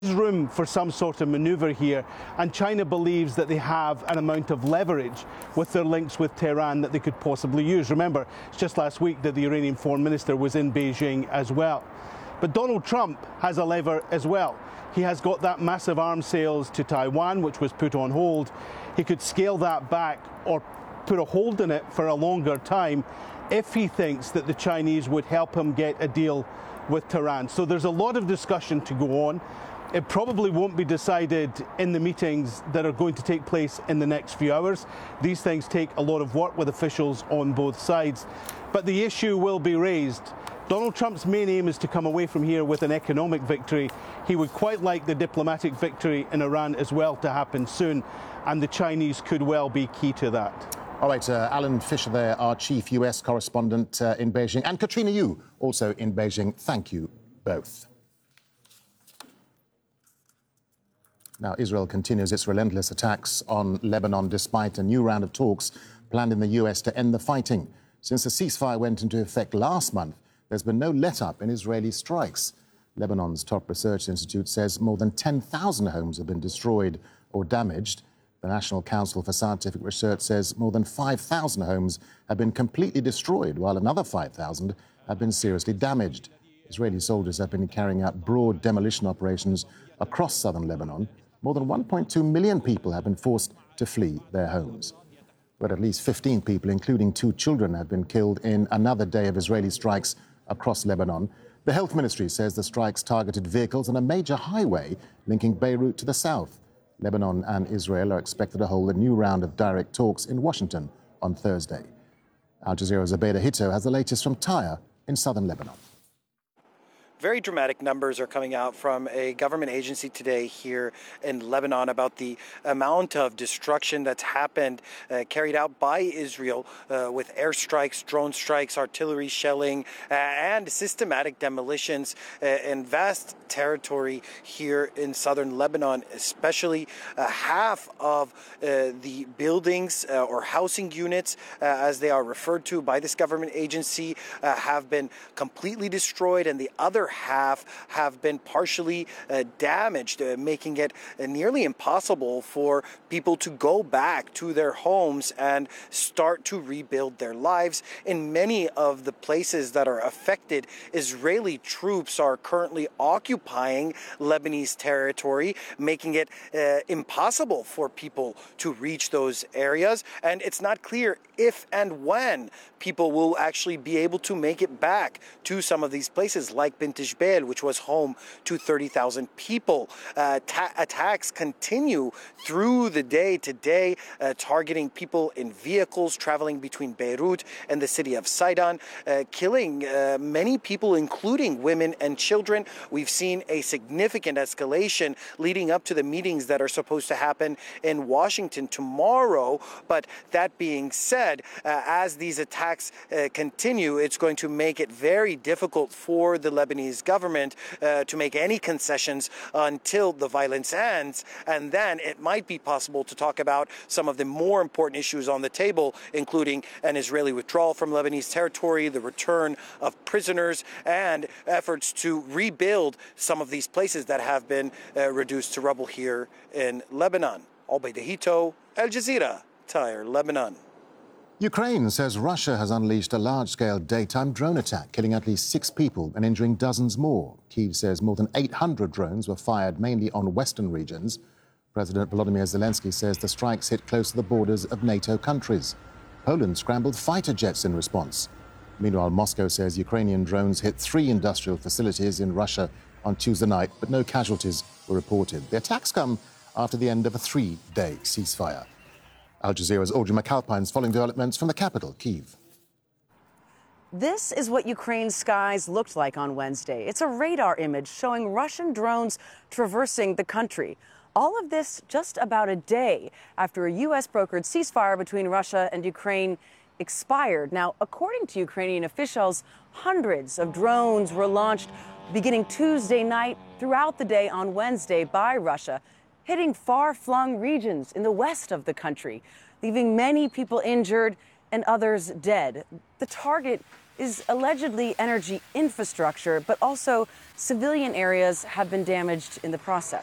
There's room for some sort of manoeuvre here, and China believes that they have an amount of leverage with their links with Tehran that they could possibly use. Remember, it's just last week that the Iranian foreign minister was in Beijing as well. But Donald Trump has a lever as well. He has got that massive arms sales to Taiwan, which was put on hold. He could scale that back or put a hold on it for a longer time if he thinks that the Chinese would help him get a deal with Tehran. So there's a lot of discussion to go on. It probably won't be decided in the meetings that are going to take place in the next few hours. These things take a lot of work with officials on both sides. But the issue will be raised. Donald Trump's main aim is to come away from here with an economic victory. He would quite like the diplomatic victory in Iran as well to happen soon, and the Chinese could well be key to that. All right, Alan Fisher there, our chief US correspondent in Beijing, and Katrina Yu, also in Beijing. Thank you both. Now, Israel continues its relentless attacks on Lebanon despite a new round of talks planned in the US to end the fighting. Since the ceasefire went into effect last month, there's been no let-up in Israeli strikes. Lebanon's top research institute says more than 10,000 homes have been destroyed or damaged. The National Council for Scientific Research says more than 5,000 homes have been completely destroyed, while another 5,000 have been seriously damaged. Israeli soldiers have been carrying out broad demolition operations across southern Lebanon. More than 1.2 million people have been forced to flee their homes. But at least 15 people, including 2 children, have been killed in another day of Israeli strikes across Lebanon. The health ministry says the strikes targeted vehicles on a major highway linking Beirut to the south. Lebanon and Israel are expected to hold a new round of direct talks in Washington on Thursday. Al Jazeera's Abeda Hito has the latest from Tyre in southern Lebanon. Very dramatic numbers are coming out from a government agency today here in Lebanon about the amount of destruction that's happened, carried out by Israel with airstrikes, drone strikes, artillery shelling, and systematic demolitions in vast territory here in southern Lebanon, especially half of the buildings or housing units, as they are referred to by this government agency, have been completely destroyed, and the other half have been partially damaged, making it nearly impossible for people to go back to their homes and start to rebuild their lives. In many of the places that are affected, Israeli troops are currently occupying Lebanese territory, making it impossible for people to reach those areas. And it's not clear if and when people will actually be able to make it back to some of these places like Bint Jbeil, which was home to 30,000 people. Attacks continue through the day today, targeting people in vehicles traveling between Beirut and the city of Sidon, killing many people, including women and children. We've seen a significant escalation leading up to the meetings that are supposed to happen in Washington tomorrow. But that being said, as these attacks continue, it's going to make it very difficult for the Lebanese government to make any concessions until the violence ends. And then it might be possible to talk about some of the more important issues on the table, including an Israeli withdrawal from Lebanese territory, the return of prisoners, and efforts to rebuild some of these places that have been reduced to rubble here in Lebanon. Abeda Hito, Al Jazeera, Tyre, Lebanon. Ukraine says Russia has unleashed a large-scale daytime drone attack, killing at least 6 people and injuring dozens more. Kyiv says more than 800 drones were fired, mainly on western regions. President Volodymyr Zelensky says the strikes hit close to the borders of NATO countries. Poland scrambled fighter jets in response. Meanwhile, Moscow says Ukrainian drones hit 3 industrial facilities in Russia on Tuesday night, but no casualties were reported. The attacks come after the end of a 3-day ceasefire. Al Jazeera's Audrey McAlpine is following developments from the capital, Kyiv. This is what Ukraine's skies looked like on Wednesday. It's a radar image showing Russian drones traversing the country. All of this just about a day after a U.S.-brokered ceasefire between Russia and Ukraine expired. Now, according to Ukrainian officials, hundreds of drones were launched beginning Tuesday night throughout the day on Wednesday by Russia, hitting far-flung regions in the west of the country, leaving many people injured and others dead. The target is allegedly energy infrastructure, but also civilian areas have been damaged in the process.